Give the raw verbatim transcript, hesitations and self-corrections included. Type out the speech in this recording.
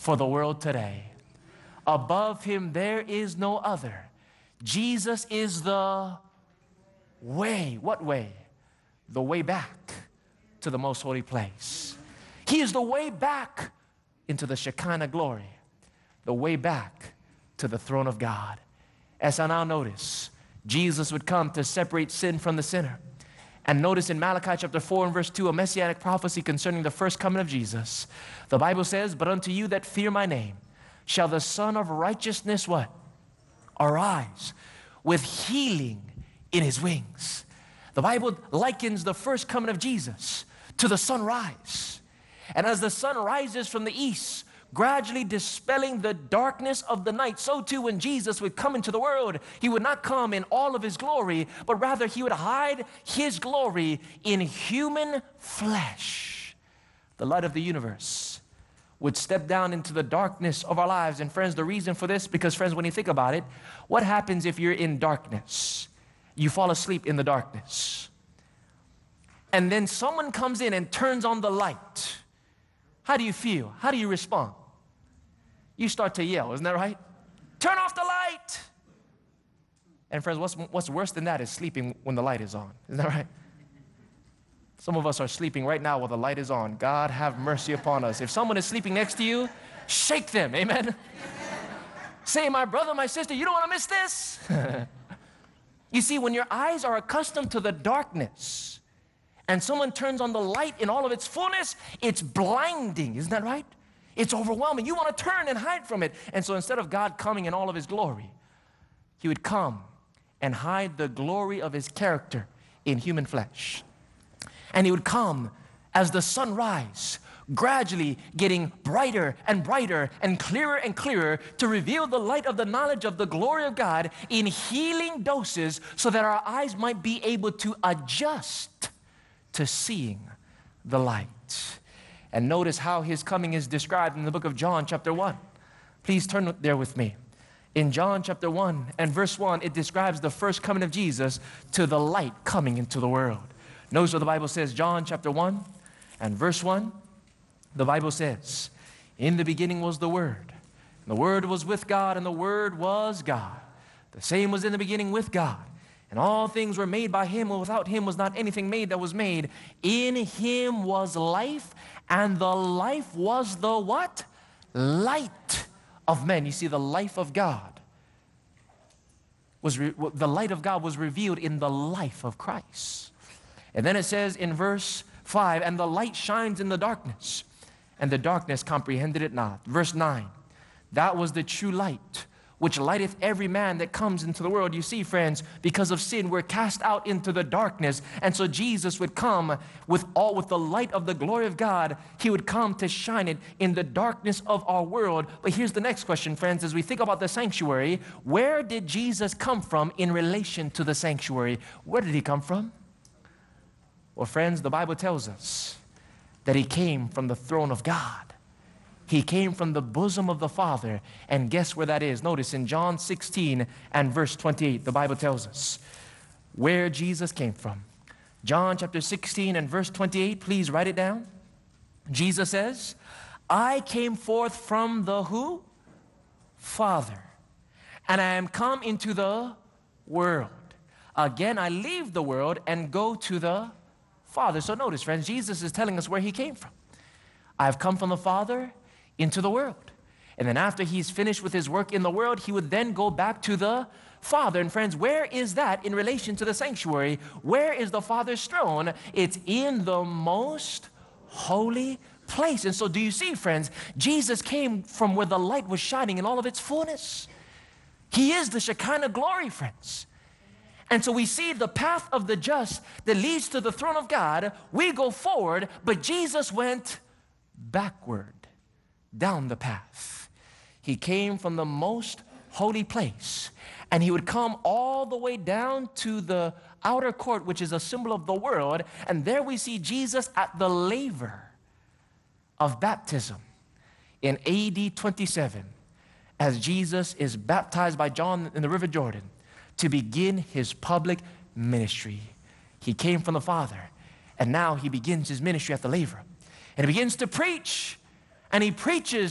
for the world today. Above him there is no other. Jesus is the way. What way? The way back to the most holy place. He is the way back into the Shekinah glory. The way back to the throne of God. As I now notice, Jesus would come to separate sin from the sinner. And notice in Malachi chapter four and verse two, a messianic prophecy concerning the first coming of Jesus. The Bible says, but unto you that fear my name, shall the Son of righteousness what? Arise with healing in his wings. The Bible likens the first coming of Jesus to the sunrise. And as the sun rises from the east, gradually dispelling the darkness of the night, so too when Jesus would come into the world, he would not come in all of his glory, but rather he would hide his glory in human flesh. The light of the universe would step down into the darkness of our lives. And friends, the reason for this, because friends, when you think about it, what happens if you're in darkness? You fall asleep in the darkness. And then someone comes in and turns on the light. How do you feel? How do you respond? You start to yell, isn't that right? Turn off the light! And friends, what's, what's worse than that is sleeping when the light is on. Isn't that right? Some of us are sleeping right now while the light is on. God have mercy upon us. If someone is sleeping next to you, shake them, amen? Say, my brother, my sister, you don't want to miss this. You see, when your eyes are accustomed to the darkness and someone turns on the light in all of its fullness, it's blinding, isn't that right? It's overwhelming. You want to turn and hide from it. And so instead of God coming in all of his glory, he would come and hide the glory of his character in human flesh. And he would come as the sunrise, gradually getting brighter and brighter and clearer and clearer to reveal the light of the knowledge of the glory of God in healing doses so that our eyes might be able to adjust to seeing the light. And notice how his coming is described in the book of John chapter one. Please turn there with me. In John chapter one and verse one, it describes the first coming of Jesus to the light coming into the world. Notice what the Bible says, John chapter one and verse one. The Bible says, in the beginning was the Word, and the Word was with God, and the Word was God. The same was in the beginning with God. And all things were made by him, and without him was not anything made that was made. In him was life, and the life was the what? Light of men. You see, the life of God was, re- the light of God was revealed in the life of Christ. And then it says in verse five, and the light shines in the darkness, and the darkness comprehended it not. Verse nine, that was the true light, which lighteth every man that comes into the world. You see, friends, because of sin, we're cast out into the darkness. And so Jesus would come with all, with the light of the glory of God. He would come to shine it in the darkness of our world. But here's the next question, friends. As we think about the sanctuary, where did Jesus come from in relation to the sanctuary? Where did he come from? Well, friends, the Bible tells us that he came from the throne of God. He came from the bosom of the Father. And guess where that is? Notice in John sixteen and verse twenty-eight, the Bible tells us where Jesus came from. John chapter sixteen and verse twenty-eight, please write it down. Jesus says, I came forth from the who? Father. And I am come into the world. Again, I leave the world and go to the Father. So notice, friends, Jesus is telling us where he came from. I have come from the Father into the world. And then after he's finished with his work in the world, he would then go back to the Father. And friends, where is that in relation to the sanctuary? Where is the Father's throne? It's in the most holy place. And so do you see, friends, Jesus came from where the light was shining in all of its fullness. He is the Shekinah glory, friends. And so we see the path of the just that leads to the throne of God. We go forward, but Jesus went backward down the path. He came from the most holy place, and he would come all the way down to the outer court, which is a symbol of the world, and there we see Jesus at the laver of baptism in A D twenty-seven, as Jesus is baptized by John in the River Jordan to begin his public ministry. He came from the Father, and now he begins his ministry at the laver, and he begins to preach. And he preaches